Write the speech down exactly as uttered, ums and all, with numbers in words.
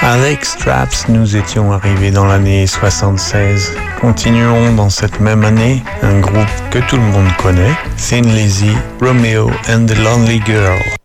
Avec Straps, nous étions arrivés dans l'année soixante-seize. Continuons dans cette même année, un groupe que tout le monde connaît, Thin Lizzy, Romeo and the Lonely Girl.